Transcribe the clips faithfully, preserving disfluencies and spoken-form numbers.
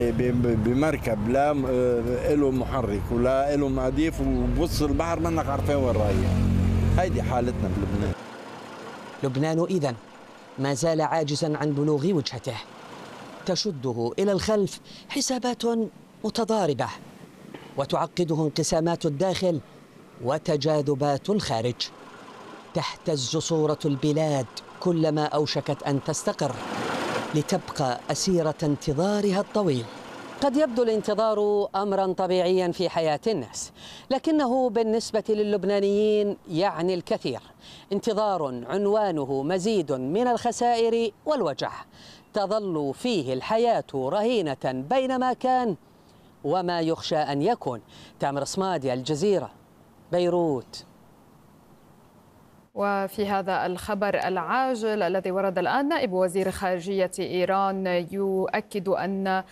بمركب لا له محرك ولا له مضيف وبوص البحر منك عارفين وين رايح. هيدي حالتنا بلبنان. لبنان إذن ما زال عاجزا عن بلوغ وجهته، تشده إلى الخلف حسابات متضاربة، وتعقده انقسامات الداخل وتجاذبات الخارج. تهتز صورة البلاد كلما أوشكت أن تستقر، لتبقى أسيرة انتظارها الطويل. قد يبدو الانتظار أمرا طبيعيا في حياة الناس، لكنه بالنسبة للبنانيين يعني الكثير. انتظار عنوانه مزيد من الخسائر والوجع، تظل فيه الحياة رهينة بين ما كان وما يخشى أن يكون. تامر صمادي، الجزيرة، بيروت. وفي هذا الخبر العاجل الذي ورد الآن، نائب وزير خارجية إيران يؤكد أن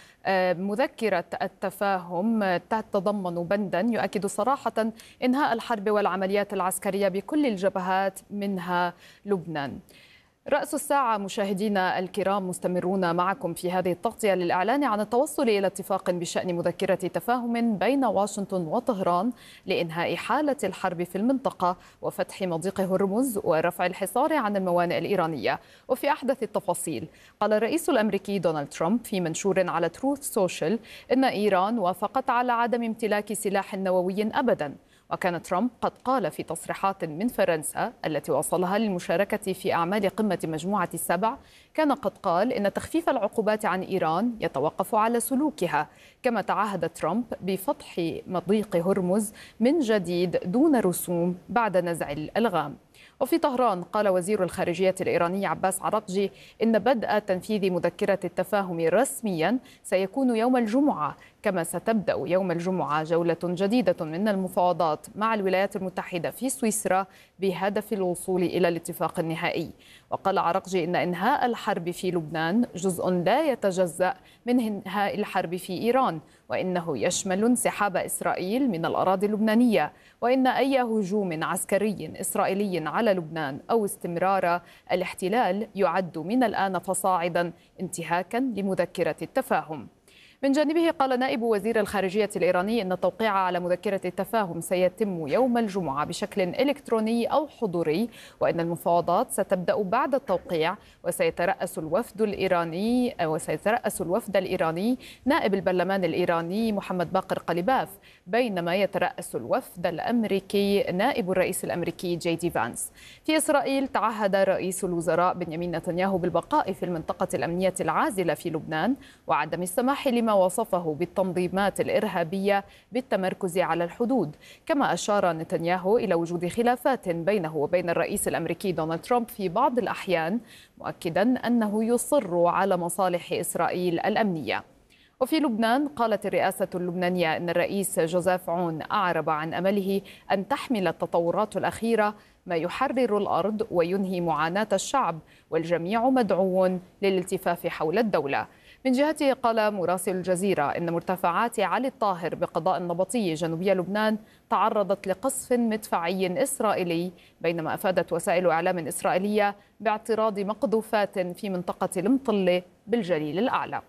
مذكرة التفاهم تتضمن بندا يؤكد صراحة إنهاء الحرب والعمليات العسكرية بكل الجبهات منها لبنان. رأس الساعة مشاهدينا الكرام، مستمرون معكم في هذه التغطية للإعلان عن التوصل إلى اتفاق بشأن مذكرة تفاهم بين واشنطن وطهران لإنهاء حالة الحرب في المنطقة وفتح مضيق هرمز ورفع الحصار عن الموانئ الإيرانية. وفي أحدث التفاصيل، قال الرئيس الأمريكي دونالد ترامب في منشور على تروث سوشيال إن إيران وافقت على عدم امتلاك سلاح نووي أبداً. وكان ترامب قد قال في تصريحات من فرنسا التي وصلها للمشاركة في أعمال قمة مجموعة السبع، كان قد قال إن تخفيف العقوبات عن إيران يتوقف على سلوكها. كما تعهد ترامب بفتح مضيق هرمز من جديد دون رسوم بعد نزع الألغام. وفي طهران قال وزير الخارجية الإيراني عباس عراقجي إن بدء تنفيذ مذكرة التفاهم رسميا سيكون يوم الجمعة، كما ستبدأ يوم الجمعة جولة جديدة من المفاوضات مع الولايات المتحدة في سويسرا بهدف الوصول إلى الاتفاق النهائي. وقال عراقجي إن إنهاء الحرب في لبنان جزء لا يتجزأ من إنهاء الحرب في إيران، وإنه يشمل انسحاب إسرائيل من الأراضي اللبنانية، وإن أي هجوم عسكري إسرائيلي على لبنان أو استمرار الاحتلال يعد من الآن فصاعدا انتهاكا لمذكرة التفاهم. من جانبه قال نائب وزير الخارجية الإيراني إن التوقيع على مذكرة التفاهم سيتم يوم الجمعة بشكل إلكتروني أو حضوري، وإن المفاوضات ستبدأ بعد التوقيع، وسيترأس الوفد الإيراني وسيترأس الوفد الإيراني نائب البرلمان الإيراني محمد باقر قليباف، بينما يترأس الوفد الأمريكي نائب الرئيس الأمريكي جي دي فانس. في إسرائيل تعهد رئيس الوزراء بنيامين نتنياهو بالبقاء في المنطقة الأمنية العازلة في لبنان وعدم السماح لما وصفه بالتنظيمات الإرهابية بالتمركز على الحدود. كما أشار نتنياهو إلى وجود خلافات بينه وبين الرئيس الأمريكي دونالد ترامب في بعض الأحيان، مؤكدا أنه يصر على مصالح إسرائيل الأمنية. وفي لبنان قالت الرئاسة اللبنانية أن الرئيس جوزيف عون أعرب عن أمله أن تحمل التطورات الأخيرة ما يحرر الأرض وينهي معاناة الشعب، والجميع مدعو للالتفاف حول الدولة. من جهته قال مراسل الجزيرة إن مرتفعات علي الطاهر بقضاء النبطي جنوبي لبنان تعرضت لقصف مدفعي إسرائيلي، بينما أفادت وسائل إعلام إسرائيلية باعتراض مقذوفات في منطقة المطلة بالجليل الأعلى.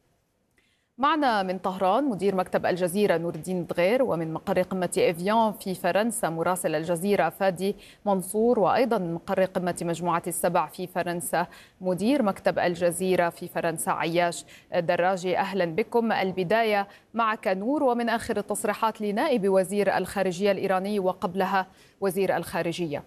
معنا من طهران مدير مكتب الجزيرة نور الدين دغير، ومن مقر قمة إيفيان في فرنسا مراسل الجزيرة فادي منصور، وأيضا من مقر قمة مجموعة السبع في فرنسا مدير مكتب الجزيرة في فرنسا عياش دراجي. أهلا بكم. البداية معك نور، ومن آخر التصريحات لنائب وزير الخارجية الإيراني وقبلها وزير الخارجية.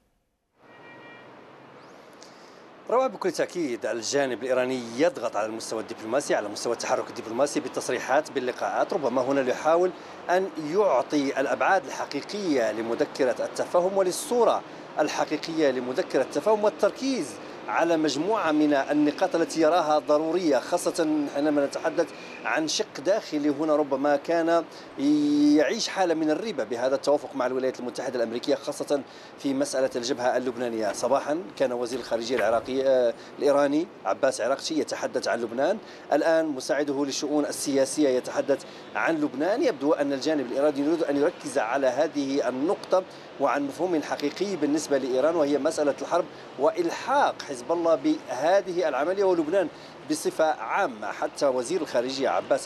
روى بكل تأكيد الجانب الإيراني يضغط على المستوى الدبلوماسي، على مستوى التحرك الدبلوماسي بالتصريحات باللقاءات، ربما هنا ليحاول أن يعطي الأبعاد الحقيقية لمذكرة التفاهم وللصورة الحقيقية لمذكرة التفاهم والتركيز على مجموعة من النقاط التي يراها ضرورية، خاصة حينما نتحدث عن شق داخلي هنا ربما كان يعيش حالة من الريبة بهذا التوافق مع الولايات المتحدة الأمريكية، خاصة في مسألة الجبهة اللبنانية. صباحا كان وزير الخارجية العراقي الإيراني عباس عراقجي يتحدث عن لبنان، الآن مساعده للشؤون السياسية يتحدث عن لبنان. يبدو أن الجانب الإيراني يريد أن يركز على هذه النقطة وعن مفهوم حقيقي بالنسبة لإيران، وهي مسألة الحرب وإلحاق حزب حزب الله بهذه العملية ولبنان بصفة عامة. حتى وزير الخارجية عباس